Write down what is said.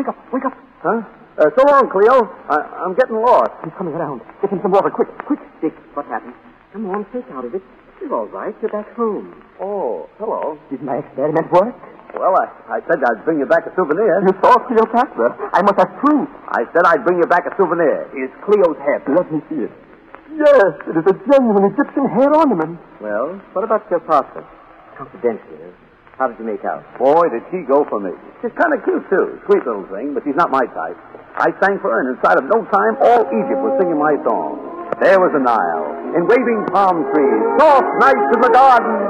wake up, wake up. Huh? So long, Cleo. I'm getting lost. He's coming around. Get him some water, quick, quick. Dick, what happened? Come on, take out of it. You're all right. You're back home. Oh, hello. Did my experiment work? Well, I said I'd bring you back a souvenir. You saw Cleopatra. I must have proof. I said I'd bring you back a souvenir. Here's Cleo's head. Let me see it. Yes, it is a genuine Egyptian hair ornament. Well, what about Cleopatra? Confidentially, how did you make out? Boy, did she go for me. She's kind of cute, too. Sweet little thing, but she's not my type. I sang for her, and inside of no time, all Egypt was singing my song. There was the Nile, in waving palm trees, soft nights in the garden.